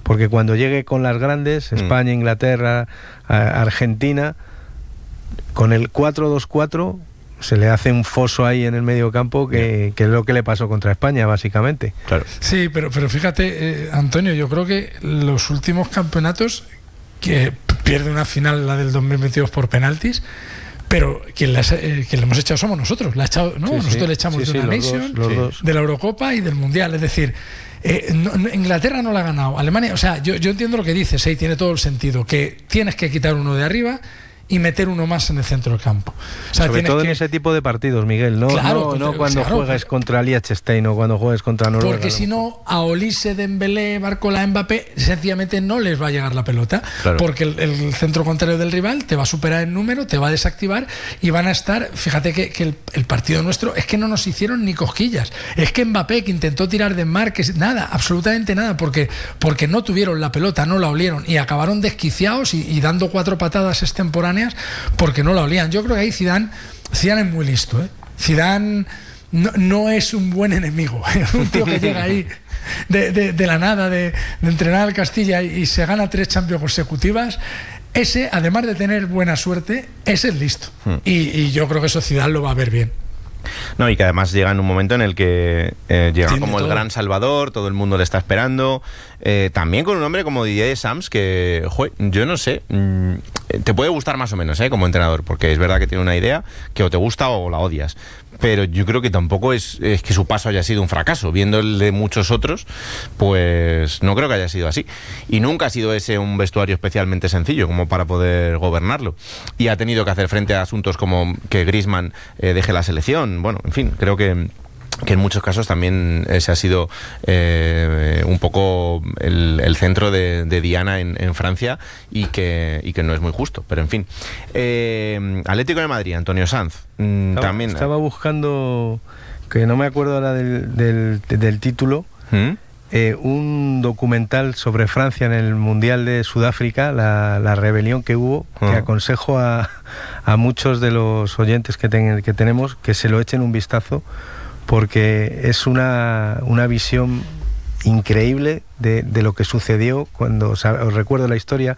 porque cuando llegue con las grandes, España, Inglaterra, Argentina, con el 4-2-4 se le hace un foso ahí en el medio campo que es lo que le pasó contra España, básicamente. Claro. Sí, pero fíjate, Antonio, yo creo que los últimos campeonatos, que pierde una final, la del 2022 por penaltis, pero quien le hemos echado somos nosotros. La ha echado, ¿no? Nosotros le echamos de una Nation, de la Eurocopa y del Mundial. Es decir, Inglaterra no la ha ganado. Alemania, o sea, yo entiendo lo que dices, tiene todo el sentido, que tienes que quitar uno de arriba y meter uno más en el centro del campo. O sea, sobre todo en ese tipo de partidos, Miguel, no cuando juegas contra Liechtenstein o cuando juegues contra Noruega. Porque si no, a Olise, Dembélé, Barcola, Mbappé, sencillamente no les va a llegar la pelota, porque el centro contrario del rival te va a superar en número, te va a desactivar y van a estar, fíjate que el partido nuestro es que no nos hicieron ni cosquillas. Es que Mbappé, que intentó tirar de marques, nada, absolutamente nada, porque no tuvieron la pelota, no la olieron y acabaron desquiciados y dando 4 patadas extemporáneas porque no la olían. Yo creo que ahí Zidane es muy listo, ¿eh? Zidane no es un buen enemigo. Un tío que llega ahí de la nada, de entrenar al Castilla y se gana 3 Champions consecutivas. Ese, además de tener buena suerte, ese es listo. Y yo creo que eso Zidane lo va a ver bien. No, y que además llega en un momento en el que llega como el gran salvador, todo el mundo le está esperando, también con un hombre como Didier Deschamps, que, yo no sé, te puede gustar más o menos como entrenador, porque es verdad que tiene una idea que o te gusta o la odias, pero yo creo que tampoco es que su paso haya sido un fracaso. Viendo el de muchos otros, pues no creo que haya sido así, y nunca ha sido ese un vestuario especialmente sencillo como para poder gobernarlo, y ha tenido que hacer frente a asuntos como que Griezmann deje la selección. Bueno, en fin, creo que en muchos casos también ese ha sido un poco el centro de Diana en Francia, y que no es muy justo, pero en fin. Atlético de Madrid, Antonio Sanz. También estaba buscando, que no me acuerdo ahora del título, un documental sobre Francia en el Mundial de Sudáfrica, la rebelión que hubo, que aconsejo a muchos de los oyentes que tenemos que se lo echen un vistazo, porque es una visión increíble de lo que sucedió cuando, os recuerdo la historia,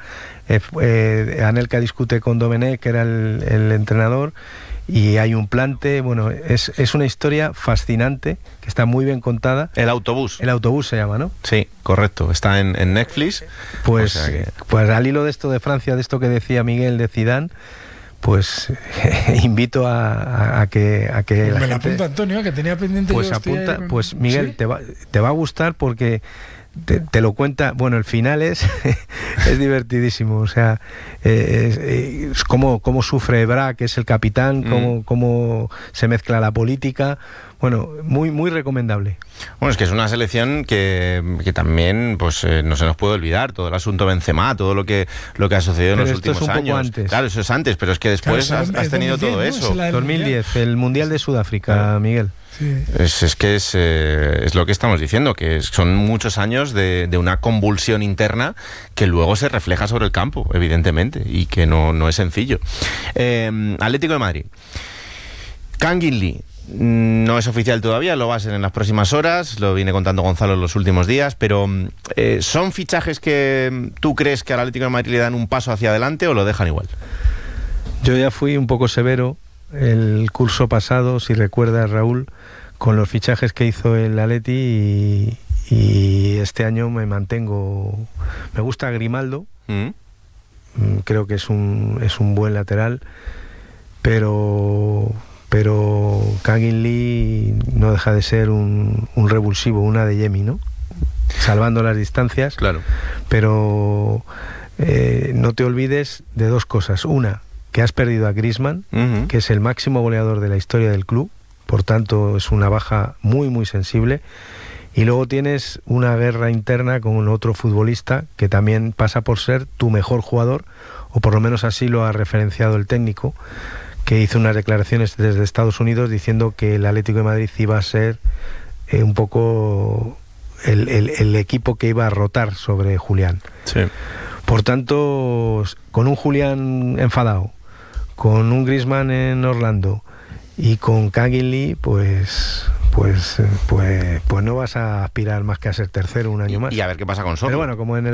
Anelka discute con Domenech, que era el entrenador, y hay un plante. Bueno, es una historia fascinante, que está muy bien contada. El autobús se llama, ¿no? Sí, correcto, está en Netflix. Pues al hilo de esto de Francia, de esto que decía Miguel de Zidane, pues invito a que me la apunta Antonio, que tenía pendiente. Pues apunta, pues Miguel, ¿sí? te va a gustar, porque te lo cuenta. Bueno, el final es divertidísimo. O sea, es cómo sufre Ebra, que es el capitán, cómo se mezcla la política. Bueno, muy, muy recomendable. Bueno, es que es una selección que también pues no se nos puede olvidar todo el asunto Benzema, todo lo que ha sucedido en los últimos años. Antes. Claro, eso es antes, pero es que después has tenido 2010, todo eso. 2010, el Mundial de Sudáfrica, Miguel. Sí. Es lo que estamos diciendo, que son muchos años de una convulsión interna que luego se refleja sobre el campo, evidentemente, y que no es sencillo. Atlético de Madrid. Kangin Lee. No es oficial todavía, lo va a ser en las próximas horas, lo viene contando Gonzalo en los últimos días, pero ¿son fichajes que tú crees que al Atlético de Madrid le dan un paso hacia adelante o lo dejan igual? Yo ya fui un poco severo el curso pasado, si recuerdas, Raúl, con los fichajes que hizo el Atleti, y este año me mantengo. Me gusta Grimaldo, creo que es un buen lateral, pero Kangin Lee no deja de ser un revulsivo, una de Yemi, ¿no? Salvando las distancias. Claro. Pero no te olvides de 2 cosas. Una, que has perdido a Griezmann, que es el máximo goleador de la historia del club, por tanto es una baja muy, muy sensible. Y luego tienes una guerra interna con otro futbolista que también pasa por ser tu mejor jugador, o por lo menos así lo ha referenciado el técnico, que hizo unas declaraciones desde Estados Unidos diciendo que el Atlético de Madrid iba a ser un poco el equipo que iba a rotar sobre Julián. Sí. Por tanto, con un Julián enfadado, con un Griezmann en Orlando y con Kangin Lee, pues no vas a aspirar más que a ser tercero un año más. Y a ver qué pasa con Soto. Pero bueno, como en el